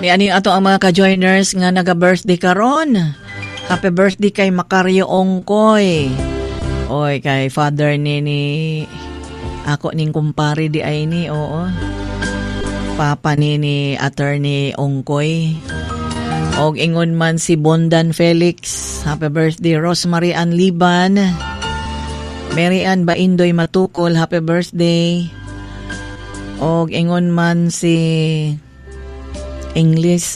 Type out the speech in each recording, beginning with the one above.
Ani ato ang mga ka-joiners nga naga-birthday karon. Happy birthday kay Macario Ongkoy. Oy, kay father ni ako ning kumpare di ay ni, oo. Papa ni attorney Ongkoy. Og ingon man si Bondan Felix. Happy birthday Rosemary Ann Liban. Mary Ann Baindoy Matukol, happy birthday. Og ingon man si English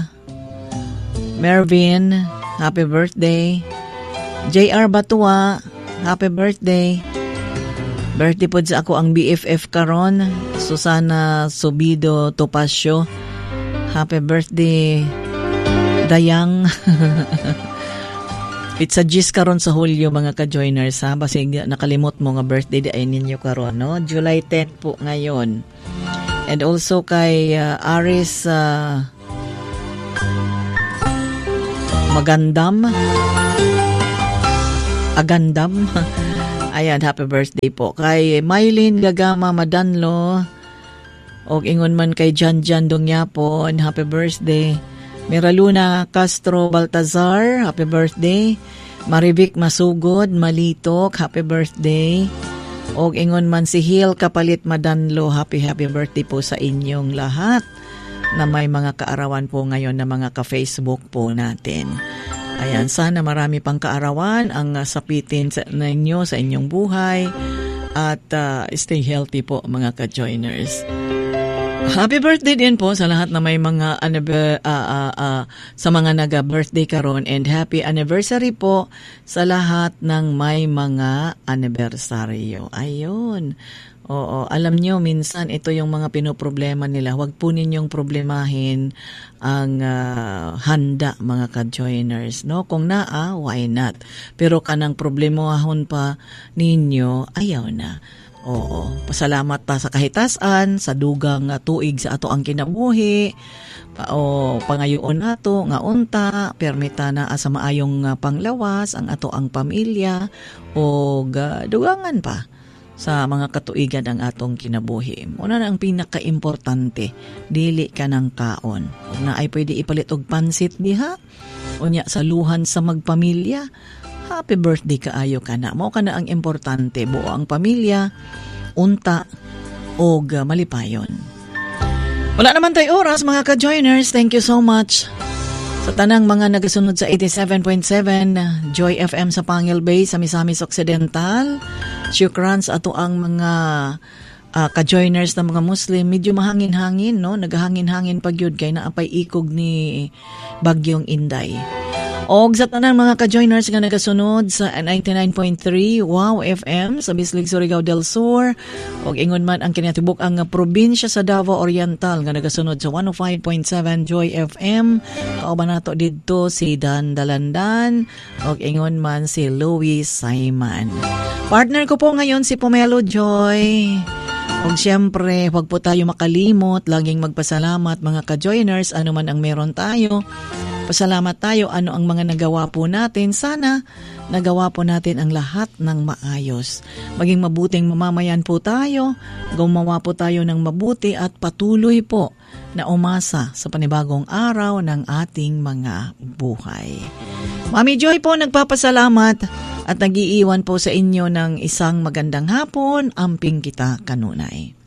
Mervin, happy birthday. JR Batua, happy birthday. Birthday po sa ako ang BFF karon, Susana Subido Topacio. Happy birthday, Dayang. It's a gist karon sa Hulyo mga ka-joiners ha. Basi nakalimot mo nga birthday di ay ninyo karon, no? July 10 po ngayon. And also kay Aris Agandam. Ayan, happy birthday po. Kay Mylene Gagama Madanlo. O ingon man kay Jan Dongyapon, happy birthday. Miraluna Castro Baltazar, happy birthday. Marivic Masugod Malitok, happy birthday. Og ingon man si Hil Kapalit Madanlo, happy birthday po sa inyong lahat na may mga kaarawan po ngayon na mga ka-Facebook po natin. Ayan, sana marami pang kaarawan ang sapitin sa inyo sa inyong buhay at stay healthy po mga ka-joiners. Happy birthday din po sa lahat na may mga sa mga naga-birthday karon, and happy anniversary po sa lahat ng may mga anibersaryo. Ayun. Oo, alam nyo, minsan ito yung mga pinoproblema nila. Huwag po ninyong problemahin ang handa, mga ka-joiners, no? Kung naa, why not? Pero kanang problemahon pa ninyo, ayaw na. Oo, pasalamat pa sa kahitasan, sa dugang tuig sa ato ang kinabuhi, pangayoon nato nga unta, permita na sa maayong panglawas ang ato ang pamilya, o dugangan pa sa mga katuigan ang atong kinabuhi. Una na ang pinaka-importante, dili ka ng kaon. Kung na ay pwede ipalit og pansit diha, unya saluhan sa magpamilya, happy birthday kaayo ka na. Mao ka na ang importante, buo ang pamilya, unta, og malipayon. Wala naman tayo oras mga ka-joiners. Thank you so much sa tanang mga nagasunod sa 87.7 Joy FM sa Pangil Bay sa Misamis Occidental. Shukran sa ato ang mga ka-joiners na mga Muslim. Medyo mahangin-hangin, no? Nagahangin-hangin pag yun kay naapay ikog ni Bagyong Inday. Og sa tanang mga ka-joiners nga nagasunod sa 99.3 Wow FM sa Bislig, Surigao del Sur. Og ingon man ang kinatibuk ang probinsya sa Davao Oriental nga nagasunod sa 105.7 Joy FM. Kauban nato didto si Dan Dalandan. Og ingon man si Louis Simon. Partner ko po ngayon si Pomelo Joy. Og siyempre, huwag po tayo makalimot, laging magpasalamat mga ka-joiners, ano man ang meron tayo. Pasalamat tayo ano ang mga nagawa po natin. Sana nagawa po natin ang lahat ng maayos. Maging mabuting mamamayan po tayo, gumawa po tayo ng mabuti at patuloy po na umasa sa panibagong araw ng ating mga buhay. Mami Joy po nagpapasalamat at nag-iiwan po sa inyo ng isang magandang hapon. Amping kita kanunay.